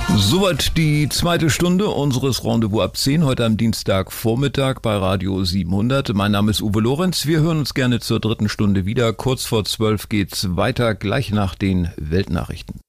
Soweit die zweite Stunde unseres Rendezvous ab 10, heute am Dienstagvormittag bei Radio 700. Mein Name ist Uwe Lorenz. Wir hören uns gerne zur dritten Stunde wieder. Kurz vor 12 geht's weiter, gleich nach den Weltnachrichten.